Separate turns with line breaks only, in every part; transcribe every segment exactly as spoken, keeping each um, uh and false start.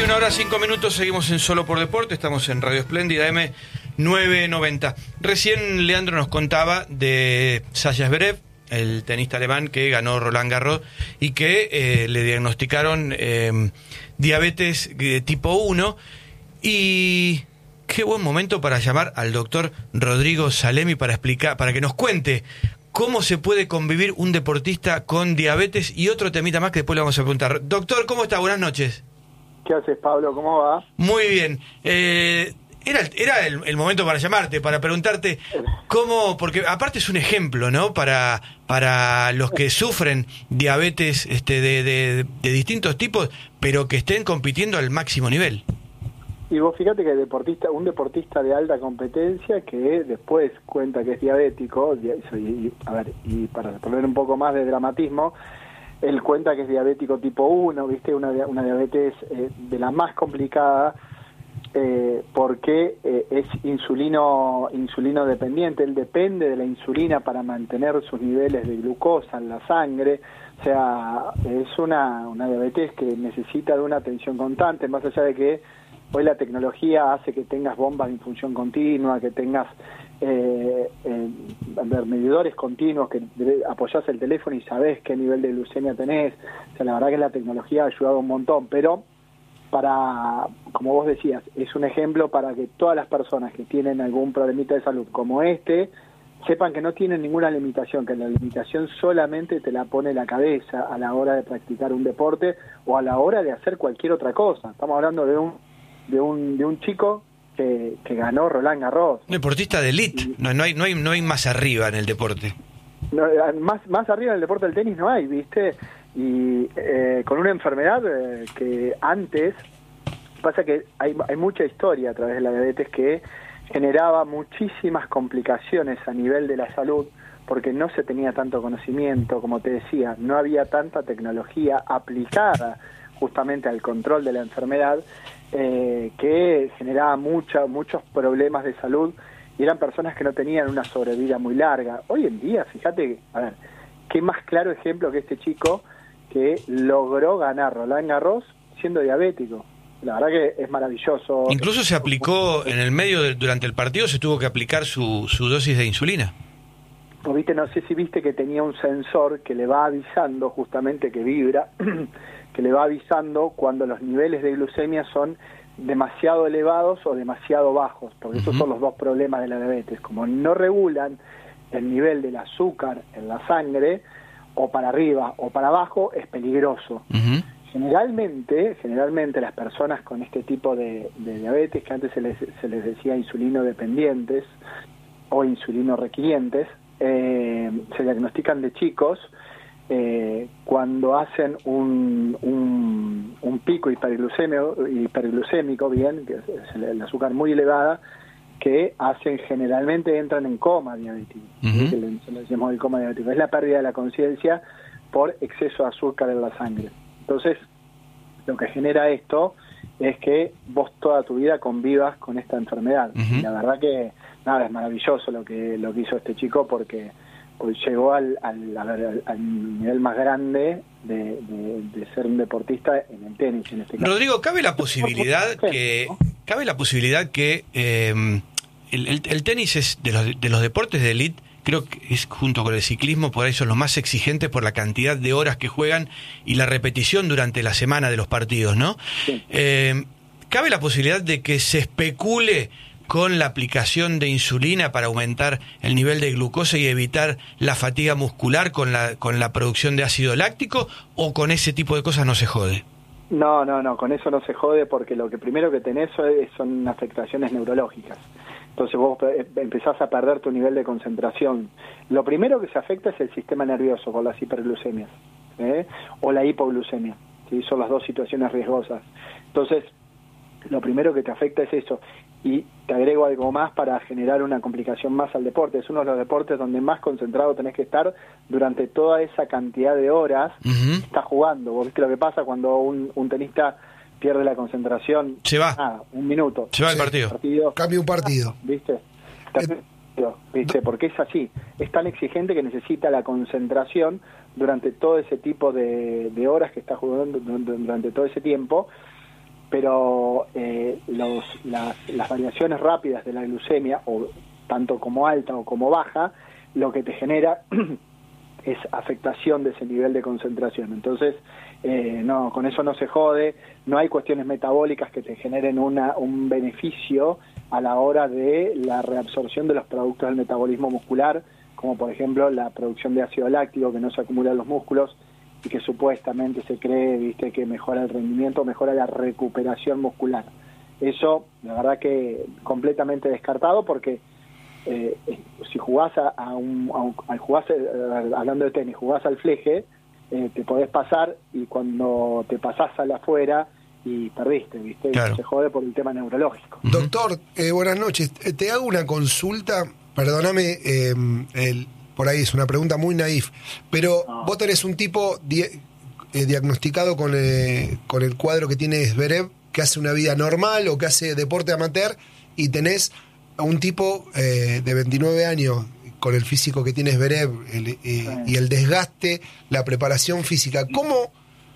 veintiuna horas cinco minutos, seguimos en Solo por Deporte, estamos en Radio Espléndida eme novecientos noventa. Recién Leandro nos contaba de Sasha Zverev, el tenista alemán que ganó Roland Garros y que eh, le diagnosticaron eh, diabetes eh, tipo uno. Y qué buen momento para llamar al doctor Rodrigo Salemi para explicar, para que nos cuente cómo se puede convivir un deportista con diabetes y otro temita más que después le vamos a preguntar. Doctor, ¿cómo está? Buenas noches.
¿Qué haces, Pablo? ¿Cómo va?
Muy bien. Eh, era era el, el momento para llamarte, para preguntarte cómo, porque aparte es un ejemplo, ¿no? Para para los que sufren diabetes este de, de, de distintos tipos, pero que estén compitiendo al máximo nivel.
Y vos fíjate que deportista, un deportista de alta competencia que después cuenta que es diabético, y, a ver, y para poner un poco más de dramatismo, él cuenta que es diabético tipo uno, ¿viste? Una, una diabetes eh, de la más complicada, eh, porque eh, es insulino insulino dependiente. Él depende de la insulina para mantener sus niveles de glucosa en la sangre. O sea, es una, una diabetes que necesita de una atención constante, más allá de que hoy la tecnología hace que tengas bombas de infusión continua, que tengas eh, eh, medidores continuos, que apoyás el teléfono y sabés qué nivel de glucemia tenés. O sea, la verdad que la tecnología ha ayudado un montón, pero para, como vos decías, es un ejemplo para que todas las personas que tienen algún problemita de salud como este, sepan que no tienen ninguna limitación, que la limitación solamente te la pone la cabeza a la hora de practicar un deporte o a la hora de hacer cualquier otra cosa. Estamos hablando de un de un de un chico que, que ganó Roland Garros.
Un deportista de elite, no, no hay no hay no hay más arriba en el deporte.
No, más más arriba en el deporte del tenis no hay, ¿viste? Y eh, con una enfermedad eh, que antes, pasa que hay, hay mucha historia a través de la diabetes que generaba muchísimas complicaciones a nivel de la salud, porque no se tenía tanto conocimiento, como te decía, no había tanta tecnología aplicada justamente al control de la enfermedad, eh, que generaba mucha, muchos problemas de salud, y eran personas que no tenían una sobrevida muy larga. Hoy en día, fíjate, a ver, qué más claro ejemplo que este chico que logró ganar Roland Garros siendo diabético. La verdad que es maravilloso.
Incluso se aplicó en el medio, de, durante el partido, se tuvo que aplicar su, su dosis de insulina.
¿No viste? No sé si viste que tenía un sensor que le va avisando justamente que vibra, que le va avisando cuando los niveles de glucemia son demasiado elevados o demasiado bajos, porque uh-huh. esos son los dos problemas de la diabetes. Como no regulan el nivel del azúcar en la sangre, o para arriba o para abajo, es peligroso. Uh-huh. Generalmente, generalmente las personas con este tipo de, de diabetes, que antes se les, se les decía insulino dependientes o insulino requirientes, eh, se diagnostican de chicos eh, cuando hacen un, un, un pico hiperglucémico, hiperglucémico, bien, que es el, el azúcar muy elevada, que hacen generalmente entran en coma diabético. Uh-huh. Que le, le decimos el coma diabético. Es la pérdida de la conciencia por exceso de azúcar en la sangre. Entonces, lo que genera esto es que vos toda tu vida convivas con esta enfermedad. Uh-huh. Y la verdad que, nada, es maravilloso lo que lo que hizo este chico, porque pues llegó al, al, al, al nivel más grande de, de, de ser un deportista en el tenis, en este caso.
Rodrigo, ¿cabe la posibilidad que cabe la posibilidad que eh, el, el, el tenis es de los, de los deportes de élite? Creo que es, junto con el ciclismo, por ahí son los más exigentes por la cantidad de horas que juegan y la repetición durante la semana de los partidos, ¿no? Sí. Eh, ¿Cabe la posibilidad de que se especule con la aplicación de insulina para aumentar el nivel de glucosa y evitar la fatiga muscular con la, con la producción de ácido láctico, o con ese tipo de cosas no se jode?
No, no, no, con eso no se jode, porque lo que primero que tenés son afectaciones neurológicas. Entonces vos empezás a perder tu nivel de concentración. Lo primero que se afecta es el sistema nervioso con las hiperglucemias, ¿eh? o la hipoglucemia, ¿sí? Son las dos situaciones riesgosas. Entonces, lo primero que te afecta es eso. Y te agrego algo más para generar una complicación más al deporte. Es uno de los deportes donde más concentrado tenés que estar durante toda esa cantidad de horas uh-huh. que estás jugando. Vos viste lo que pasa cuando un, un tenista pierde la concentración.
Se va.
Nada, un minuto.
Se va el partido.
partido.
Cambia un partido.
¿Viste? ¿Viste? Porque es así. Es tan exigente que necesita la concentración durante todo ese tipo de, de horas que está jugando, durante todo ese tiempo. pero eh, los, las, las variaciones rápidas de la glucemia, o tanto como alta o como baja, lo que te genera es afectación de ese nivel de concentración. Entonces, eh, no, con eso no se jode, no hay cuestiones metabólicas que te generen una, un beneficio a la hora de la reabsorción de los productos del metabolismo muscular, como por ejemplo la producción de ácido láctico que no se acumula en los músculos y que supuestamente se cree, viste, que mejora el rendimiento, mejora la recuperación muscular. Eso, la verdad que completamente descartado, porque eh, si jugás a, a un, a un al jugás, eh, hablando de tenis, jugás al fleje, eh, te podés pasar, y cuando te pasás a la afuera y perdiste, viste, claro. Se jode por el tema neurológico.
Doctor, eh, buenas noches. Te hago una consulta, perdóname, eh, el, por ahí es una pregunta muy naif, pero no. Vos tenés un tipo di eh, diagnosticado con, eh, con el cuadro que tiene Zverev, que hace una vida normal o que hace deporte amateur, y tenés a un tipo eh, de veintinueve años con el físico que tiene Zverev, el, eh, sí. y el desgaste, la preparación física. ¿Cómo,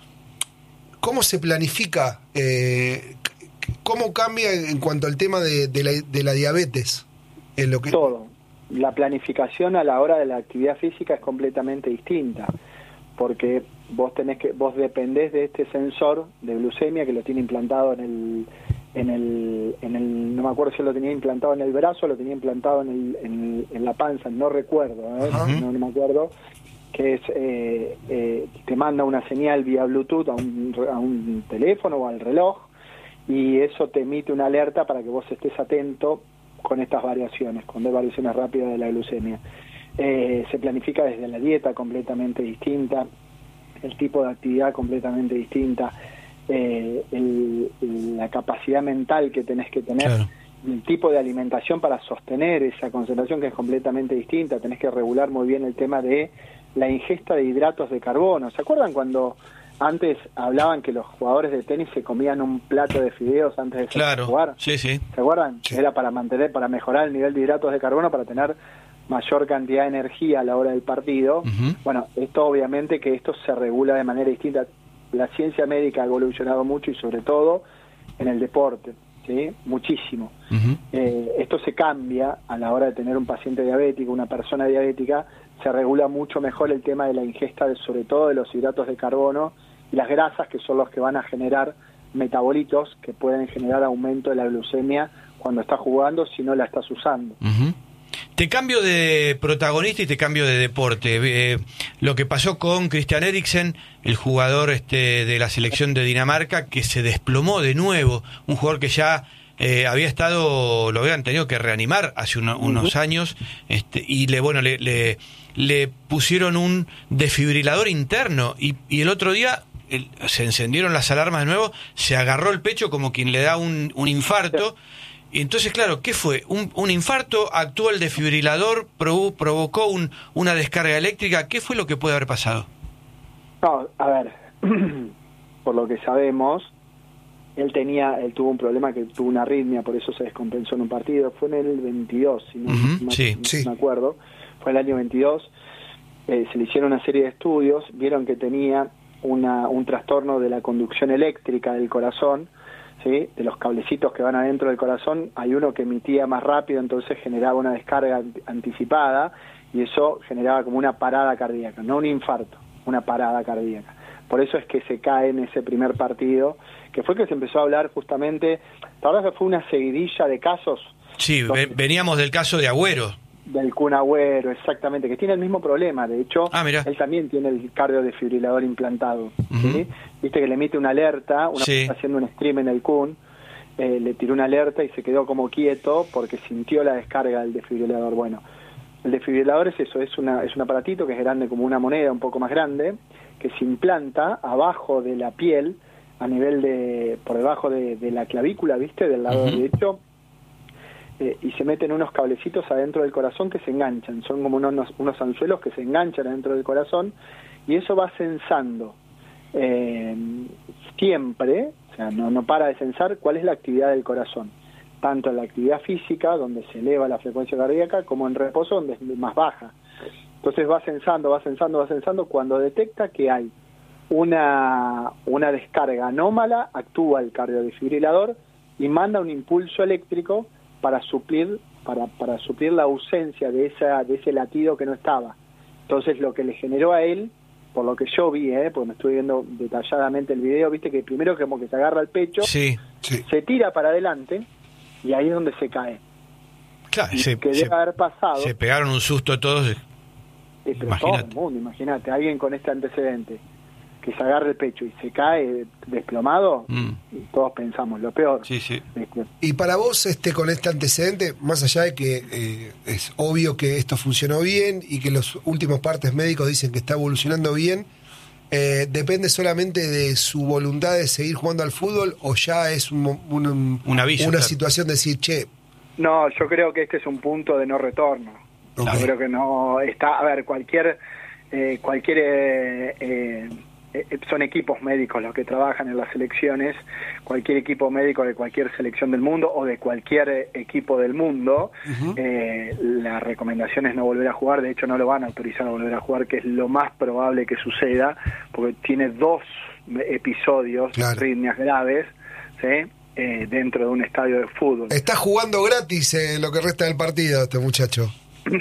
cómo se planifica? Eh, ¿Cómo cambia en cuanto al tema de, de, la, de la diabetes? En lo que...
Todo. La planificación a la hora de la actividad física es completamente distinta, porque vos tenés que vos dependés de este sensor de glucemia que lo tiene implantado en el en el en el no me acuerdo si lo tenía implantado en el brazo, lo tenía implantado en el, en, el, en la panza, no recuerdo, ¿eh? no, no me acuerdo, que es eh, eh, te manda una señal vía Bluetooth a un, a un teléfono o al reloj, y eso te emite una alerta para que vos estés atento con estas variaciones, con dos variaciones rápidas de la glucemia. Eh, se planifica desde la dieta completamente distinta, el tipo de actividad completamente distinta, eh, el, la capacidad mental que tenés que tener, claro. El tipo de alimentación para sostener esa concentración que es completamente distinta. Tenés que regular muy bien el tema de la ingesta de hidratos de carbono. ¿Se acuerdan cuando antes hablaban que los jugadores de tenis se comían un plato de fideos antes de
claro,
jugar?
Sí, sí.
¿Se acuerdan? Sí. Era para mantener, para mejorar el nivel de hidratos de carbono, para tener mayor cantidad de energía a la hora del partido. Uh-huh. Bueno, esto obviamente que esto se regula de manera distinta. La ciencia médica ha evolucionado mucho, y sobre todo en el deporte, ¿sí? Muchísimo. Uh-huh. Eh, esto se cambia a la hora de tener un paciente diabético, una persona diabética, se regula mucho mejor el tema de la ingesta, de, sobre todo de los hidratos de carbono y las grasas, que son los que van a generar metabolitos que pueden generar aumento de la glucemia cuando estás jugando si no la estás usando.
Uh-huh. Te cambio de protagonista y te cambio de deporte. Eh, lo que pasó con Christian Eriksen, el jugador este de la selección de Dinamarca, que se desplomó de nuevo, un jugador que ya eh, había estado, lo habían tenido que reanimar hace uno, unos uh-huh. años, este, y le bueno le, le, le pusieron un desfibrilador interno, y, y el otro día el, se encendieron las alarmas de nuevo, se agarró el pecho como quien le da un, un infarto. Y entonces, claro, ¿qué fue? Un, un infarto, actuó el desfibrilador, provo, provocó un, una descarga eléctrica. ¿Qué fue lo que puede haber pasado?
No, a ver, por lo que sabemos, él tenía, él tuvo un problema, que tuvo una arritmia, por eso se descompensó en un partido. Fue en el veintidós, si no,
uh-huh,
no,
sí,
no
sí.
me acuerdo. Fue el año veintidós. Eh, se le hicieron una serie de estudios, vieron que tenía una, un trastorno de la conducción eléctrica del corazón. ¿Sí? De los cablecitos que van adentro del corazón, hay uno que emitía más rápido, entonces generaba una descarga anticipada, y eso generaba como una parada cardíaca, no un infarto, una parada cardíaca. Por eso es que se cae en ese primer partido, que fue que se empezó a hablar justamente, la verdad que fue una seguidilla de casos.
Sí, donde, veníamos del caso de Agüero.
Del Kun Agüero, exactamente, que tiene el mismo problema. De hecho,
ah,
él también tiene el cardiodesfibrilador implantado. Uh-huh. ¿Sí? Viste que le emite una alerta, una
sí.
vez haciendo un stream en el Kun, eh, le tiró una alerta y se quedó como quieto porque sintió la descarga del desfibrilador. Bueno, el desfibrilador es eso, es, una, es un aparatito que es grande como una moneda, un poco más grande, que se implanta abajo de la piel, a nivel de, por debajo de, de la clavícula, ¿viste? Del lado uh-huh. derecho. Eh, y se meten unos cablecitos adentro del corazón que se enganchan, son como unos, unos anzuelos que se enganchan adentro del corazón, y eso va censando eh, siempre, o sea, no, no para de censar cuál es la actividad del corazón, tanto en la actividad física, donde se eleva la frecuencia cardíaca, como en reposo, donde es más baja. Entonces va censando, va censando, va censando, cuando detecta que hay una, una descarga anómala, actúa el cardiodesfibrilador y manda un impulso eléctrico para suplir para, para suplir la ausencia de esa de ese latido que no estaba. Entonces lo que le generó a él, por lo que yo vi, ¿eh? porque me estuve viendo detalladamente el video, viste que primero como que se agarra el pecho,
sí, sí.
se tira para adelante y ahí es donde se cae.
Claro,
y
se,
que
se,
debe haber pasado.
Se pegaron un susto todos.
Eh, pero todo el mundo, imagínate, alguien con este antecedente que se agarre el pecho y se cae desplomado, mm. y todos pensamos lo peor.
Sí, sí.
Este,
y para vos, este con este antecedente, más allá de que eh, es obvio que esto funcionó bien y que los últimos partes médicos dicen que está evolucionando bien, eh, ¿depende solamente de su voluntad de seguir jugando al fútbol o ya es un, un, un,
un aviso,
una
claro.
situación de decir, che...
No, yo creo que este es un punto de no retorno. Okay. Yo creo que no está, a ver, cualquier, eh, cualquier, eh, eh, eh, son equipos médicos los que trabajan en las selecciones, cualquier equipo médico de cualquier selección del mundo o de cualquier eh, equipo del mundo, uh-huh. eh, la recomendación es no volver a jugar, de hecho no lo van a autorizar a volver a jugar, que es lo más probable que suceda, porque tiene dos episodios, claro. arritmias graves, ¿sí? Eh, dentro de un estadio de fútbol.
Está jugando gratis eh, lo que resta del partido este muchacho.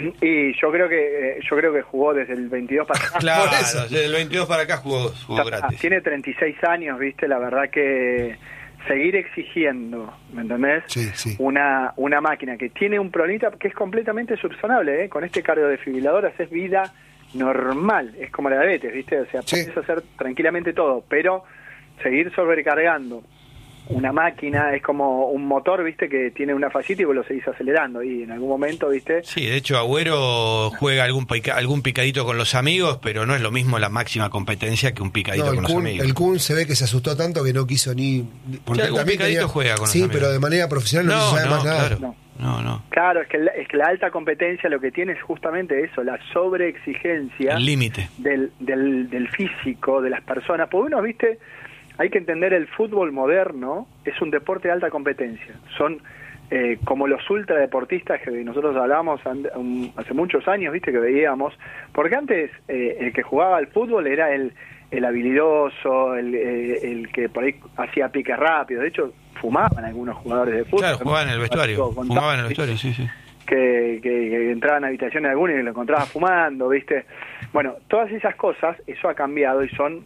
Y yo creo que eh, yo creo que jugó desde el veintidós para acá.
Claro, desde el veintidós para acá jugó, jugó
Está,
gratis.
Tiene treinta y seis años, ¿viste? La verdad que seguir exigiendo, ¿me entendés?
Sí, sí.
Una una máquina que tiene un problemita que es completamente subsanable, ¿eh? Con este cardiodesfibrilador haces vida normal, es como la diabetes, ¿viste? O sea, sí. Puedes hacer tranquilamente todo, pero seguir sobrecargando una máquina es como un motor, viste, que tiene una fallita y vos lo seguís acelerando y en algún momento, viste.
Sí, de hecho Agüero juega algún pica, algún picadito con los amigos, pero no es lo mismo la máxima competencia que un picadito
no,
con
Kun,
los amigos.
El Kun se ve que se asustó tanto que no quiso ni...
Porque sí, algún picadito tenía, juega con
sí,
los amigos.
Sí, pero de manera profesional no, no quiso saber
no,
más nada.
Claro.
No.
No, no.
Claro, es que, la, es que la alta competencia lo que tiene es justamente eso, la sobreexigencia
el límite
del, del, del físico de las personas. Porque uno, viste, hay que entender el fútbol moderno es un deporte de alta competencia. Son eh, como los ultradeportistas que nosotros hablábamos um, hace muchos años, viste, que veíamos. Porque antes eh, el que jugaba al fútbol era el, el habilidoso, el, eh, el que por ahí hacía pique rápido. De hecho, fumaban algunos jugadores de fútbol.
Claro, jugaban en el vestuario. Fumaban en el vestuario, sí, sí.
Que, que, que entraban a habitaciones de alguno y lo encontraba fumando, ¿viste? Bueno, todas esas cosas, eso ha cambiado y son,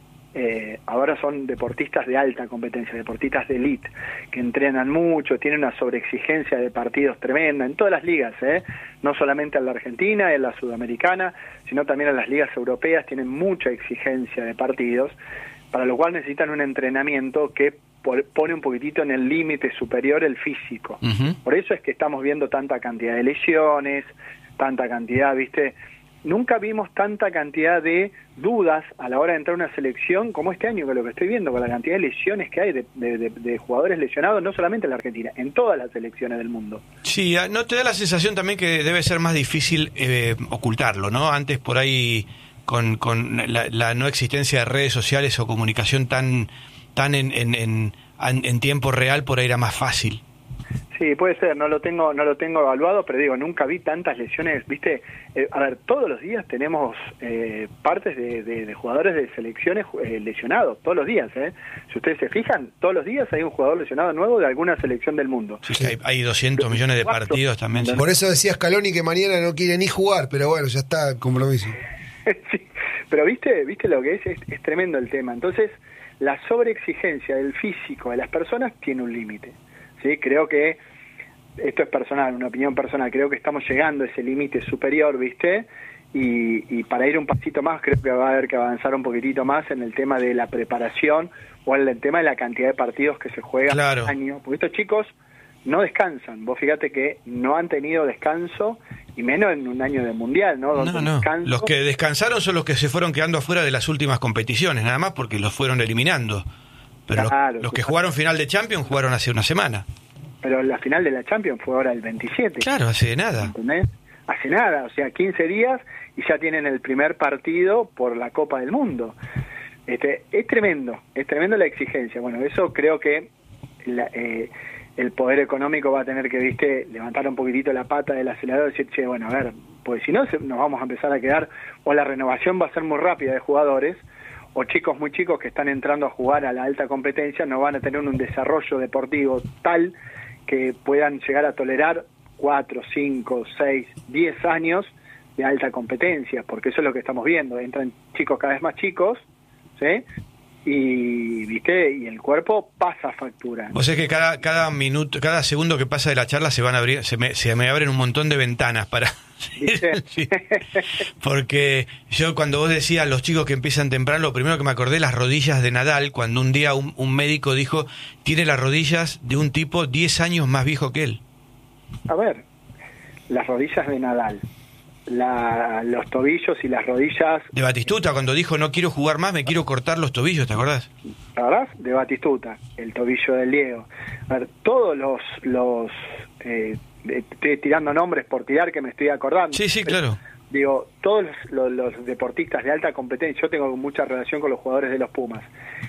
eh, ahora son deportistas de alta competencia, deportistas de elite, que entrenan mucho, tienen una sobreexigencia de partidos tremenda en todas las ligas, ¿eh? No solamente en la Argentina, en la Sudamericana, sino también en las ligas europeas, tienen mucha exigencia de partidos, para lo cual necesitan un entrenamiento que pone un poquitito en el límite superior el físico. Uh-huh. Por eso es que estamos viendo tanta cantidad de lesiones, tanta cantidad, ¿viste? Nunca vimos tanta cantidad de dudas a la hora de entrar a una selección como este año, que lo que estoy viendo, con la cantidad de lesiones que hay de, de, de, de jugadores lesionados, no solamente en la Argentina, en todas las selecciones del mundo.
Sí, ¿no te da la sensación también que debe ser más difícil eh, ocultarlo, ¿no? Antes por ahí, con, con la, la no existencia de redes sociales o comunicación tan... tan en, en, en, en tiempo real, por ahí era más fácil.
Sí, puede ser, no lo tengo no lo tengo evaluado, pero digo, nunca vi tantas lesiones, ¿viste? Eh, a ver, todos los días tenemos eh, partes de, de, de jugadores de selecciones eh, lesionados, todos los días, ¿eh? Si ustedes se fijan, todos los días hay un jugador lesionado nuevo de alguna selección del mundo.
Sí, sí. Hay, hay doscientos millones de partidos también.
Por eso decía Scaloni que mañana no quiere ni jugar, pero bueno, ya está el compromiso.
Sí, pero ¿viste, viste lo que es? es? Es tremendo el tema. Entonces, la sobreexigencia del físico de las personas tiene un límite, ¿sí? Creo que, esto es personal, una opinión personal, creo que estamos llegando a ese límite superior, ¿viste? Y, y para ir un pasito más, creo que va a haber que avanzar un poquitito más en el tema de la preparación o en el tema de la cantidad de partidos que se juegan
claro.
al año, porque estos chicos no descansan. Vos fíjate que no han tenido descanso, y menos en un año de mundial, ¿no? Donde
no, no.
Descanso...
Los que descansaron son los que se fueron quedando afuera de las últimas competiciones, nada más porque los fueron eliminando. Pero claro, los, los que jugaron final de Champions jugaron hace una semana.
Pero la final de la Champions fue ahora el veintisiete.
Claro, hace nada.
¿Entendés? Hace nada, o sea, quince días y ya tienen el primer partido por la Copa del Mundo. Este, es tremendo, es tremendo la exigencia. Bueno, eso creo que la, eh, el poder económico va a tener que, viste, levantar un poquitito la pata del acelerador y decir, che, bueno, a ver, pues si no nos vamos a empezar a quedar, o la renovación va a ser muy rápida de jugadores, o chicos muy chicos que están entrando a jugar a la alta competencia no van a tener un desarrollo deportivo tal que puedan llegar a tolerar cuatro, cinco, seis, diez años de alta competencia, porque eso es lo que estamos viendo, entran chicos cada vez más chicos, ¿sí? Y viste, y el cuerpo pasa factura.
O sea que cada cada minuto, cada segundo que pasa de la charla se van a abrir, se me, se me abren un montón de ventanas para sí. Porque yo cuando vos decías los chicos que empiezan temprano, lo primero que me acordé las rodillas de Nadal, cuando un día un, un médico dijo, tiene las rodillas de un tipo diez años más viejo que él.
A ver, las rodillas de Nadal, la, los tobillos y las rodillas...
De Batistuta, cuando dijo no quiero jugar más, me quiero cortar los tobillos, ¿te acordás?
¿La verdad? De Batistuta, el tobillo del Diego. A ver, todos los... los eh, estoy tirando nombres por tirar que me estoy acordando.
Sí, sí, claro.
Digo, todos los, los, los deportistas de alta competencia, yo tengo mucha relación con los jugadores de los Pumas,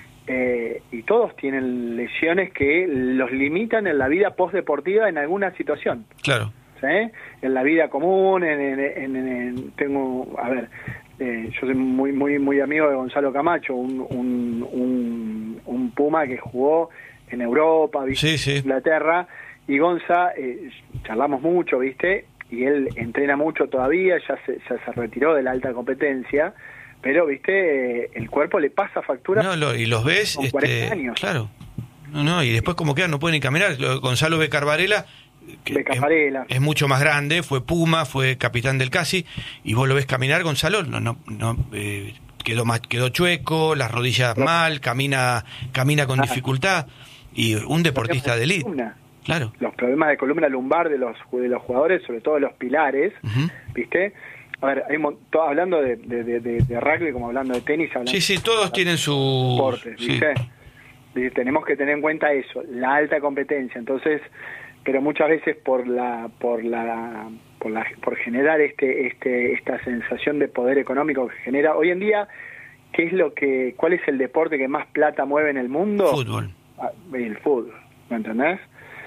eh, y todos tienen lesiones que los limitan en la vida postdeportiva en alguna situación.
Claro.
¿Sí? En la vida común, en, en, en, en tengo, a ver, eh, yo soy muy muy muy amigo de Gonzalo Camacho, un, un, un, un Puma que jugó en Europa, ¿viste?
Sí, sí.
Inglaterra, y Gonza, eh, charlamos mucho, ¿viste? Y él entrena mucho todavía, ya se, ya se retiró de la alta competencia, pero, ¿viste? Eh, el cuerpo le pasa factura.
No, lo, y los ves,
con cuarenta
este,
años.
Claro. No, no, y después como quedan, no pueden ni caminar. Gonzalo Becar Varela, que es, es mucho más grande, fue Puma, fue capitán del Casi, y vos lo ves caminar, Gonzalo, no, no, no eh, quedó más, quedó chueco, las rodillas pero, mal, camina, camina con ah, dificultad, y un deportista de élite. Claro.
Los problemas de columna lumbar de los de los jugadores, sobre todo los pilares, uh-huh. ¿viste? A ver, hay todo, hablando de, de, de, de rugby, como hablando de tenis, hablando
sí, sí, todos
de,
tienen su
deportes, ¿viste? Sí. Tenemos que tener en cuenta eso, la alta competencia. Entonces, pero muchas veces por la por la por la por generar este este esta sensación de poder económico que genera hoy en día, ¿qué es lo que cuál es el deporte que más plata mueve en el mundo?
Fútbol.
El fútbol, ¿me entendés?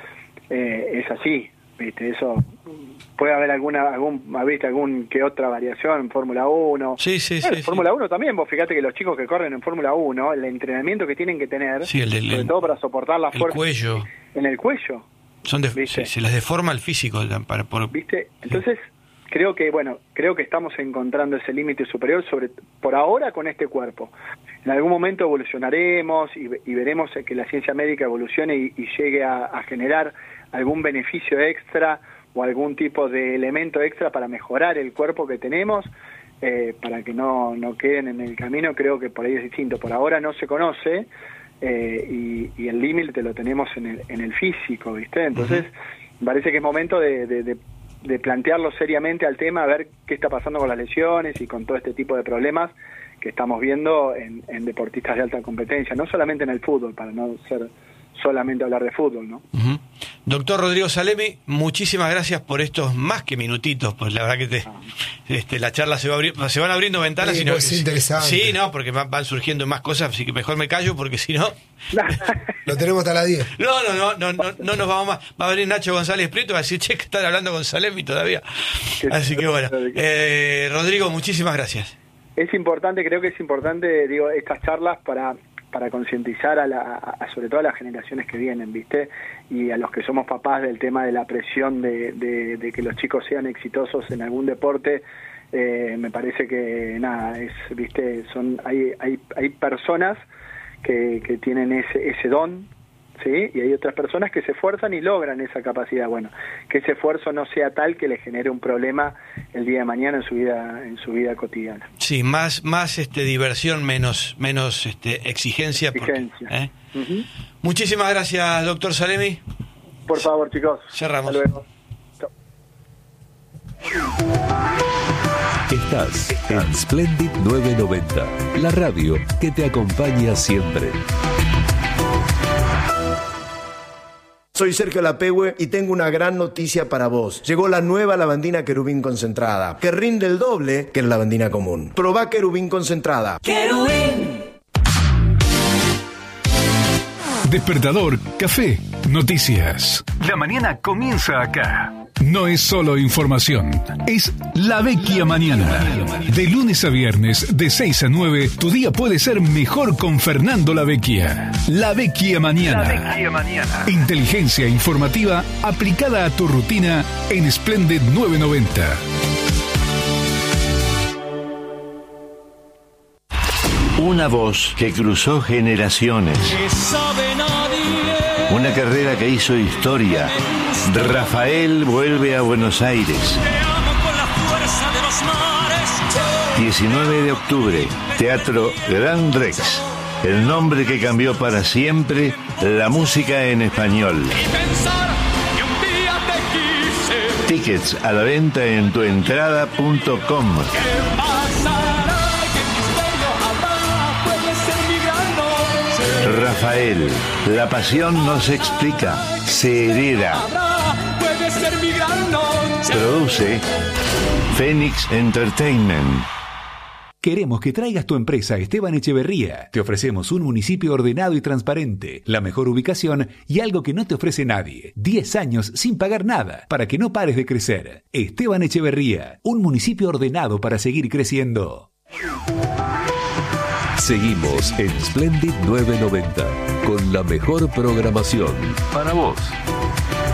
Eh, es así, ¿viste? Eso puede haber alguna algún ¿viste? algún que otra variación en Fórmula uno.
Sí, sí,
bueno,
sí.
En Fórmula
sí.
uno también, vos fíjate que los chicos que corren en Fórmula uno, el entrenamiento que tienen que tener,
sí, el, el,
sobre todo para soportar la
el
fuerza
cuello.
en el cuello.
Son de, se, se les deforma el físico para por,
¿viste? Entonces, sí. creo que bueno, creo que estamos encontrando ese límite superior sobre por ahora con este cuerpo. En algún momento evolucionaremos y, y veremos que la ciencia médica evolucione y, y llegue a, a generar algún beneficio extra o algún tipo de elemento extra para mejorar el cuerpo que tenemos, eh, para que no, no queden en el camino. Creo que por ahí es distinto. Por ahora no se conoce, eh, y, y el límite lo tenemos en el, en el físico, ¿viste? Entonces, uh-huh. parece que es momento de, de, de, de plantearlo seriamente al tema, a ver qué está pasando con las lesiones y con todo este tipo de problemas que estamos viendo en, en deportistas de alta competencia, no solamente en el fútbol, para no ser solamente hablar de fútbol, ¿no?
Uh-huh. Doctor Rodrigo Salemi, muchísimas gracias por estos más que minutitos, pues la verdad que te, ah. este, la charla se va a abrir, se van abriendo ventanas.
Sí,
y no,
es interesante.
Sí, no, porque van surgiendo más cosas, así que mejor me callo porque si no...
Lo tenemos hasta las diez.
No, no, no, no, no, no nos vamos más. Va a venir Nacho González Prieto y va a decir, che, que están hablando con Salemi todavía. Así que bueno, eh, Rodrigo, muchísimas gracias.
Es importante, creo que es importante, digo, estas charlas para... para concientizar a, la, a sobre todo a las generaciones que vienen, ¿viste? Y a los que somos papás del tema de la presión de, de, de que los chicos sean exitosos en algún deporte. Eh, me parece que nada, es, ¿viste? Son hay hay hay personas que, que tienen ese ese don, ¿sí? Y hay otras personas que se esfuerzan y logran esa capacidad. Bueno, que ese esfuerzo no sea tal que le genere un problema el día de mañana en su vida en su vida cotidiana.
Sí, más más este diversión, menos menos este exigencia.
Exigencia.
Porque, ¿eh?
Uh-huh.
Muchísimas gracias, doctor Salemi.
Por favor, chicos.
Cerramos.
Hasta luego. Chao.
Estás en Splendid novecientos noventa, la radio que te acompaña siempre.
Soy Sergio Lapehue y tengo una gran noticia para vos. Llegó la nueva lavandina Querubín concentrada, que rinde el doble que la lavandina común. Probá Querubín concentrada.
¡Querubín!
Despertador, café, noticias. La mañana comienza acá.
no es solo información, es La Vecchia Mañana. De lunes a viernes, de seis a nueve, tu día puede ser mejor con Fernando La Vecchia. La Vecchia Mañana. La Vecchia Mañana. Inteligencia informativa aplicada a tu rutina en Splendid novecientos noventa.
Una voz que cruzó generaciones. Una carrera que hizo historia. Rafael vuelve a Buenos Aires. diecinueve de octubre, Teatro Gran Rex. El nombre que cambió para siempre la música en español. Tickets a la venta en tuentrada punto com. Rafael, la pasión no se explica, se hereda. Produce Phoenix Entertainment.
Queremos que traigas tu empresa a Esteban Echeverría. Te ofrecemos un municipio ordenado y transparente, la mejor ubicación y algo que no te ofrece nadie. diez años sin pagar nada, para que no pares de crecer. Esteban Echeverría, un municipio ordenado para seguir creciendo.
Seguimos en Splendid novecientos noventa con la mejor programación para vos.